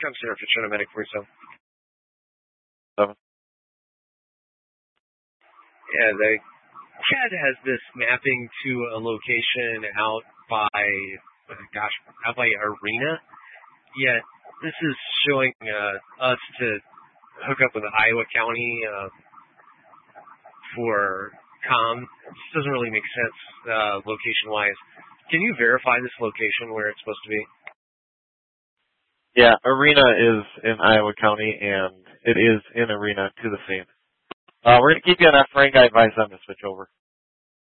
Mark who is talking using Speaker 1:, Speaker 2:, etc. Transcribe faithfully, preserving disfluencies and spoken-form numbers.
Speaker 1: Come center for China Medic forty-seven.
Speaker 2: Seven.
Speaker 1: Yeah, the C A D has this mapping to a location out by, gosh, out by Arena. Yet this is showing uh, us to hook up with Iowa County uh, for comm. It just doesn't really make sense uh, location-wise. Can you verify this location where it's supposed to be?
Speaker 2: Yeah, Arena is in Iowa County, and it is in Arena to the scene. Uh, we're going to keep you on that, Frank. I advise them to switch over.